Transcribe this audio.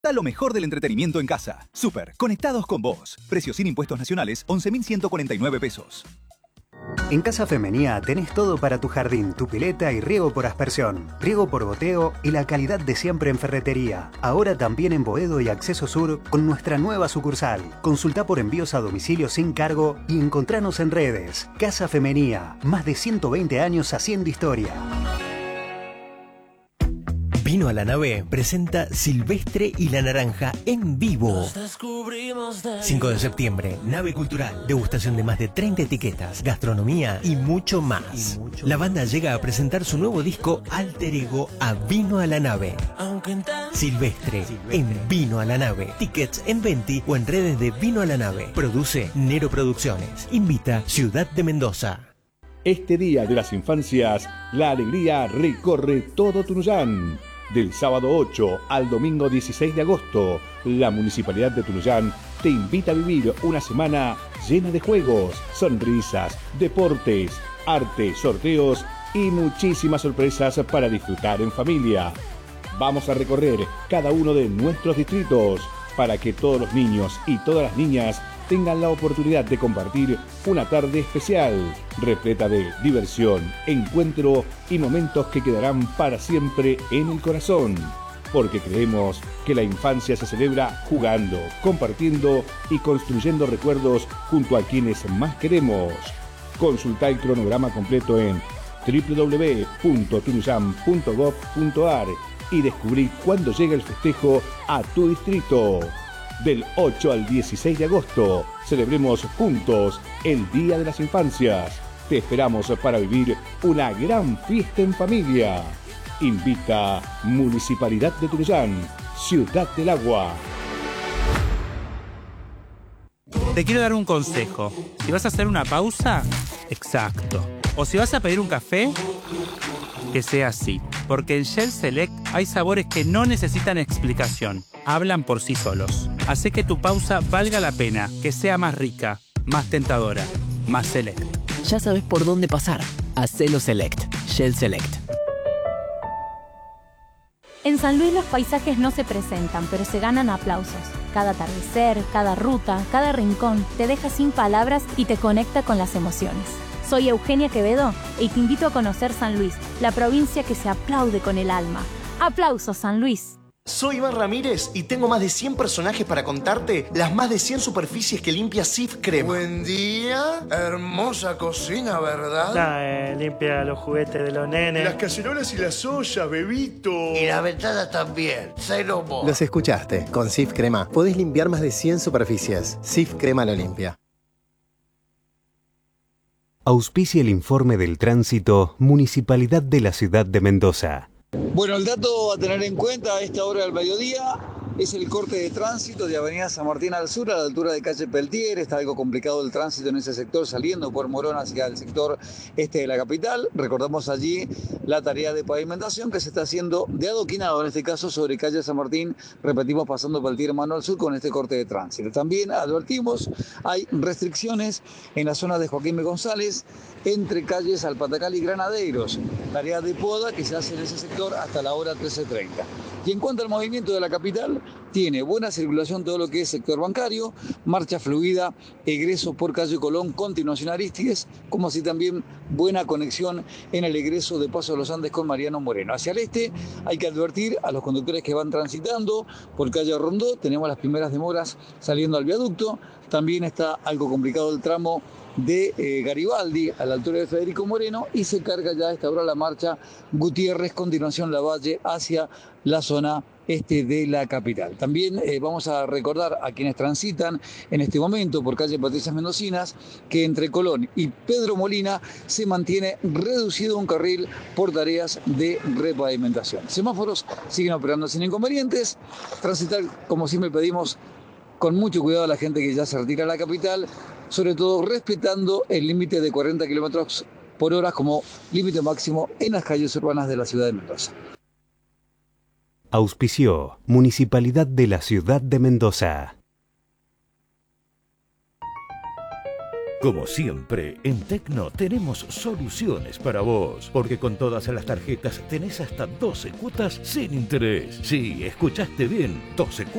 Da lo mejor del entretenimiento en casa. Super, conectados con vos. Precios sin impuestos nacionales, 11.149 pesos. En Casa Femenía tenés todo para tu jardín, tu pileta y riego por aspersión, riego por goteo y la calidad de siempre en ferretería. Ahora también en Boedo y Acceso Sur con nuestra nueva sucursal. Consulta por envíos a domicilio sin cargo y encontranos en redes. Casa Femenía, más de 120 años haciendo historia. Vino a la Nave presenta Silvestre y la Naranja en vivo. 5 de septiembre, Nave Cultural, degustación de más de 30 etiquetas, gastronomía y mucho más. La banda llega a presentar su nuevo disco Alter Ego a Vino a la Nave. Silvestre en Vino a la Nave. Tickets en Venti o en redes de Vino a la Nave. Produce Nero Producciones. Invita Ciudad de Mendoza. Este Día de las Infancias, la alegría recorre todo Tunuyán. Del sábado 8 al domingo 16 de agosto, la Municipalidad de Tunuyán te invita a vivir una semana llena de juegos, sonrisas, deportes, arte, sorteos y muchísimas sorpresas para disfrutar en familia. Vamos a recorrer cada uno de nuestros distritos para que todos los niños y todas las niñas tengan la oportunidad de compartir una tarde especial, repleta de diversión, encuentro y momentos que quedarán para siempre en el corazón. Porque creemos que la infancia se celebra jugando, compartiendo y construyendo recuerdos junto a quienes más queremos. Consulta el cronograma completo en www.tunuyán.gov.ar y descubrí cuándo llega el festejo a tu distrito. Del 8 al 16 de agosto, celebremos juntos el Día de las Infancias. Te esperamos para vivir una gran fiesta en familia. Invita Municipalidad de Tunuyán, Ciudad del Agua. Te quiero dar un consejo. Si vas a hacer una pausa, exacto. O si vas a pedir un café, que sea así. Porque en Shell Select hay sabores que no necesitan explicación. Hablan por sí solos. Hace que tu pausa valga la pena, que sea más rica, más tentadora, más select. Ya sabes por dónde pasar. Hacelo Select. Shell Select. En San Luis los paisajes no se presentan, pero se ganan aplausos. Cada atardecer, cada ruta, cada rincón te deja sin palabras y te conecta con las emociones. Soy Eugenia Quevedo y te invito a conocer San Luis, la provincia que se aplaude con el alma. ¡Aplausos, San Luis! Soy Iván Ramírez y tengo más de 100 personajes para contarte las más de 100 superficies que limpia Cif Crema. Buen día, hermosa cocina, ¿verdad? Limpia los juguetes de los nenes. Las cacerolas y las ollas, bebito. Y las ventanas también, cero mo. Los escuchaste, con Cif Crema podés limpiar más de 100 superficies. Cif Crema lo limpia. Auspicia el informe del tránsito Municipalidad de la Ciudad de Mendoza. Bueno, el dato a tener en cuenta a esta hora del mediodía es el corte de tránsito de Avenida San Martín al sur a la altura de calle Peltier. Está algo complicado el tránsito en ese sector, saliendo por Morón hacia el sector este de la capital. Recordamos allí la tarea de pavimentación que se está haciendo de adoquinado, en este caso sobre calle San Martín, repetimos, pasando Peltier mano al sur con este corte de tránsito. También advertimos, hay restricciones en la zona de Joaquín B. González, entre calles Alpatacal y Granaderos, tarea de poda que se hace en ese sector hasta la hora 13:30. Y en cuanto al movimiento de la capital, tiene buena circulación todo lo que es sector bancario, marcha fluida, egreso por calle Colón, continuación Arístides, como así también buena conexión en el egreso de Paso de los Andes con Mariano Moreno. Hacia el este hay que advertir a los conductores que van transitando por calle Rondó, tenemos las primeras demoras saliendo al viaducto, también está algo complicado el tramo de Garibaldi a la altura de Federico Moreno y se carga ya a esta hora la marcha Gutiérrez, continuación Lavalle hacia la zona este de la capital. También vamos a recordar a quienes transitan en este momento por calle Patricias Mendocinas que entre Colón y Pedro Molina se mantiene reducido un carril por tareas de repavimentación. Semáforos siguen operando sin inconvenientes. Transitar, como siempre pedimos, con mucho cuidado a la gente que ya se retira a la capital, sobre todo respetando el límite de 40 kilómetros por hora como límite máximo en las calles urbanas de la ciudad de Mendoza. Auspició Municipalidad de la Ciudad de Mendoza. Como siempre, en Tecno tenemos soluciones para vos, porque con todas las tarjetas tenés hasta 12 cuotas sin interés. Sí, escuchaste bien, 12 cuotas